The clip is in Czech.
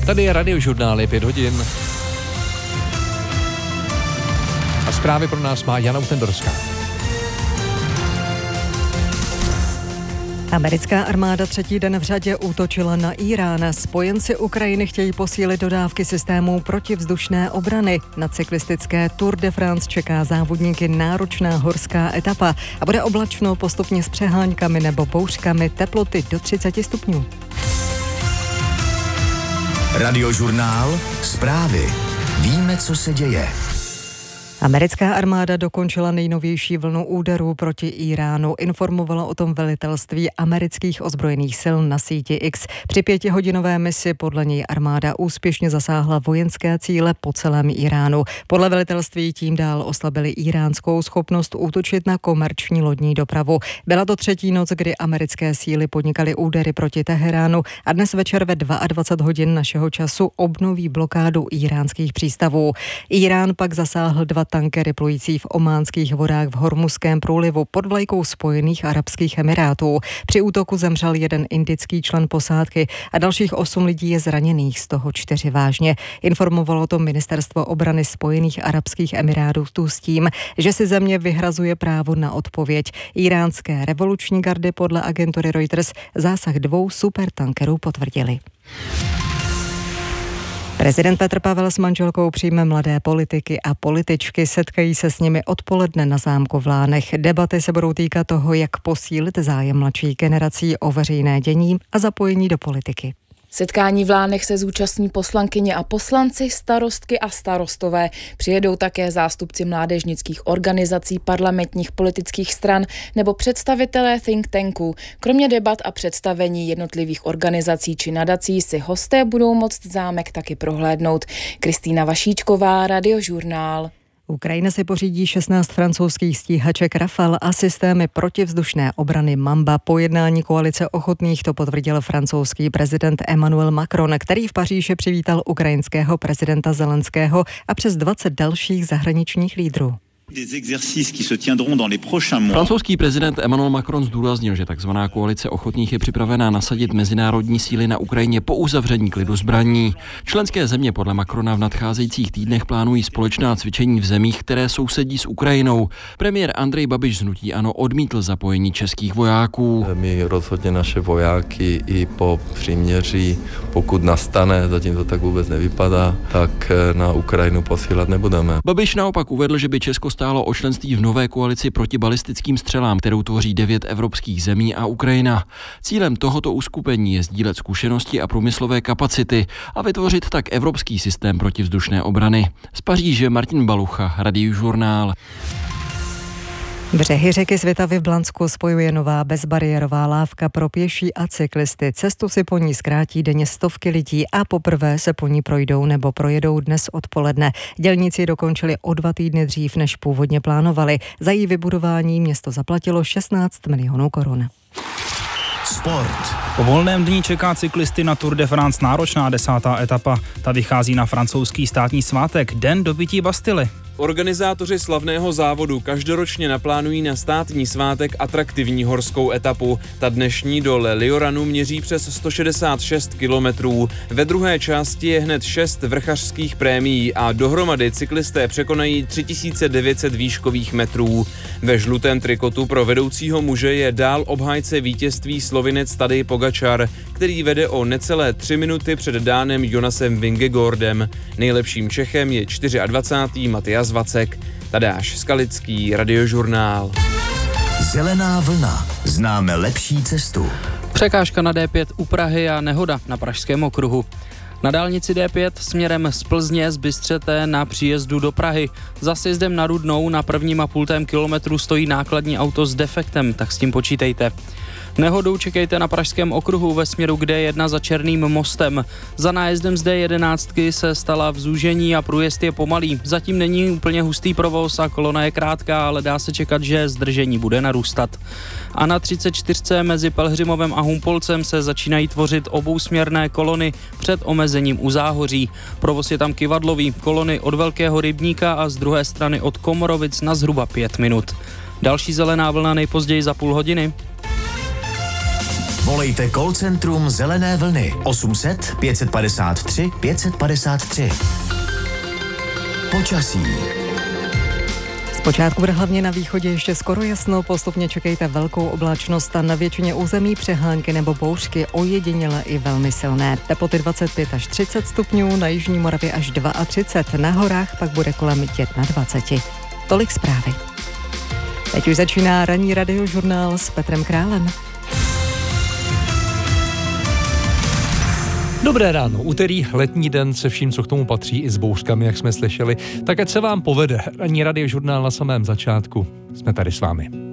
Tady je Radiožurnál, je 5 hodin. A zprávy pro nás má Jana Utendorská. Americká armáda třetí den v řadě útočila na Irán. Spojenci Ukrajiny chtějí posílit dodávky systémů protivzdušné obrany. Na cyklistické Tour de France čeká závodníky náročná horská etapa a bude oblačno postupně s přeháňkami nebo bouřkami, teploty do 30 stupňů. Radiožurnál, zprávy. Víme, co se děje. Americká armáda dokončila nejnovější vlnu úderů proti Iránu. Informovalo o tom velitelství amerických ozbrojených sil na síti X. Při 5hodinové misi podle něj armáda úspěšně zasáhla vojenské cíle po celém Iránu. Podle velitelství tím dál oslabili iránskou schopnost útočit na komerční lodní dopravu. Byla to třetí noc, kdy americké síly podnikaly údery proti Teheránu a dnes večer ve 22 hodin našeho času obnoví blokádu iránských přístavů. Irán pak zasáhl 2 tankery plující v ománských vodách v Hormuzském průlivu pod vlajkou Spojených arabských emirátů. Při útoku zemřel 1 indický člen posádky a dalších 8 lidí je zraněných, z toho 4 vážně. Informovalo to ministerstvo obrany Spojených arabských emirátů s tím, že si země vyhrazuje právo na odpověď. Iránské revoluční gardy podle agentury Reuters zásah 2 supertankerů potvrdili. Prezident Petr Pavel s manželkou přijme mladé politiky a političky, setkají se s nimi odpoledne na zámku v Lánech. Debaty se budou týkat toho, jak posílit zájem mladších generací o veřejné dění a zapojení do politiky. Setkání v Lánech se zúčastní poslankyně a poslanci, starostky a starostové. Přijedou také zástupci mládežnických organizací, parlamentních politických stran nebo představitelé think tanků. Kromě debat a představení jednotlivých organizací či nadací si hosté budou moct zámek taky prohlédnout. Kristýna Vašíčková, Radiožurnál. Ukrajina si pořídí 16 francouzských stíhaček Rafale a systémy protivzdušné obrany Mamba. Po jednání koalice ochotných to potvrdil francouzský prezident Emmanuel Macron, který v Paříži přivítal ukrajinského prezidenta Zelenského a přes 20 dalších zahraničních lídrů. Francouzský prezident Emmanuel Macron zdůraznil, že takzvaná koalice ochotných je připravená nasadit mezinárodní síly na Ukrajině po uzavření klidu zbraní. Členské země podle Macrona v nadcházejících týdnech plánují společná cvičení v zemích, které sousedí s Ukrajinou. Premiér Andrej Babiš z hnutí ANO odmítl zapojení českých vojáků. My rozhodně naše vojáky i po příměří, pokud nastane, zatím to tak vůbec nevypadá, tak na Ukrajinu posílat nebudeme. Babiš naopak uvedl, že by Česko stálo o členství v nové koalici proti balistickým střelám, kterou tvoří 9 evropských zemí a Ukrajina. Cílem tohoto uskupení je sdílet zkušenosti a průmyslové kapacity a vytvořit tak evropský systém protivzdušné obrany. Z Paříže Martin Balucha, Radiožurnál. Břehy řeky Svitavy v Blansku spojuje nová bezbariérová lávka pro pěší a cyklisty. Cestu si po ní zkrátí denně stovky lidí a poprvé se po ní projdou nebo projedou dnes odpoledne. Dělníci dokončili o 2 týdny dřív, než původně plánovali. Za její vybudování město zaplatilo 16 milionů korun. Sport. Po volném dni čeká cyklisty na Tour de France náročná 10. etapa. Ta vychází na francouzský státní svátek, den dobytí Bastily. Organizátoři slavného závodu každoročně naplánují na státní svátek atraktivní horskou etapu. Ta dnešní do Le Lioranu měří přes 166 kilometrů. Ve druhé části je hned 6 vrchařských prémií a dohromady cyklisté překonají 3900 výškových metrů. Ve žlutém trikotu pro vedoucího muže je dál obhájce vítězství Slovinec Tadej Pogačar, který vede o necelé 3 minuty před Dánem Jonasem Vingegaardem. Nejlepším Čechem je 24. Matyas Vacek. Tadáš Skalický, Radiožurnál. Zelená vlna. Známe lepší cestu. Překážka na D5 u Prahy a nehoda na Pražském okruhu. Na dálnici D5 směrem z Plzně z Bystřete na příjezdu do Prahy. Za sjezdem na Rudnou na 1,5 kilometru stojí nákladní auto s defektem, tak s tím počítejte. Nehodu čekejte na Pražském okruhu ve směru k D1 za Černým mostem. Za nájezdem z D11 se stala v zúžení a průjezd je pomalý. Zatím není úplně hustý provoz a kolona je krátká, ale dá se čekat, že zdržení bude narůstat. A na 34 mezi Pelhřimovem a Humpolcem se začínají tvořit obousměrné kolony před omezením u Záhoří. Provoz je tam kyvadlový, kolony od Velkého Rybníka a z druhé strany od Komorovic na zhruba 5 minut. Další zelená vlna nejpozději za půl hodiny. Volejte call centrum Zelené vlny 800 553 553. Počasí. Zpočátku bude hlavně na východě ještě skoro jasno, postupně čekejte velkou oblačnost a na většině území přehánky nebo bouřky, ojediněle i velmi silné. Teploty 25 až 30 stupňů, na jižní Moravě až 32, na horách pak bude kolem 21. Tolik zprávy. Teď už začíná ranní radiožurnál s Petrem Králem. Dobré ráno, úterý, letní den se vším, co k tomu patří, i s bouřkami, jak jsme slyšeli. Tak ať se vám povede. Ranní radiožurnál na samém začátku. Jsme tady s vámi.